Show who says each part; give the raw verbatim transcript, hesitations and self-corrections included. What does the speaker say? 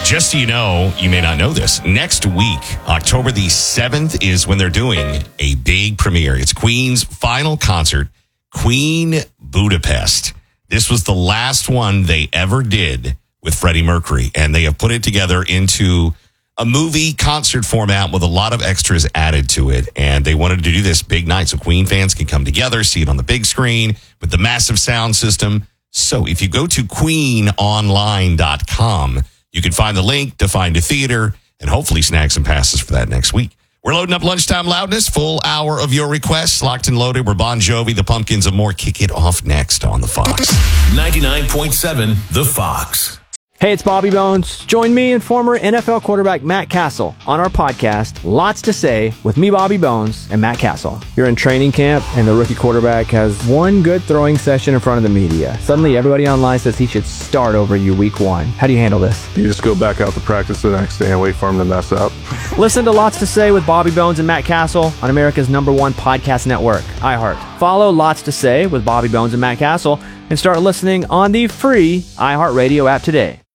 Speaker 1: just so you know, you may not know this, next week, October the seventh, is when they're doing a big premiere. It's Queen's final concert, Queen Budapest. This was the last one they ever did with Freddie Mercury, and they have put it together into a movie concert format with a lot of extras added to it. And they wanted to do this big night so Queen fans can come together, see it on the big screen with the massive sound system. So if you go to queen online dot com, you can find the link to find a theater and hopefully snag some passes for that next week. We're loading up Lunchtime Loudness, full hour of your requests. Locked and loaded. We're Bon Jovi, the Pumpkins, and more. Kick it off next on The Fox.
Speaker 2: ninety-nine point seven The Fox.
Speaker 3: Hey, it's Bobby Bones. Join me and former N F L quarterback Matt Castle on our podcast, Lots to Say, with me, Bobby Bones, and Matt Castle. You're in training camp, and the rookie quarterback has one good throwing session in front of the media. Suddenly, everybody online says he should start over you week one. How do you handle this?
Speaker 4: You just go back out to practice the next day and wait for him to mess up.
Speaker 3: Listen to Lots to Say with Bobby Bones and Matt Castle on America's number one podcast network, iHeart. Follow Lots to Say with Bobby Bones and Matt Castle and start listening on the free iHeartRadio app today.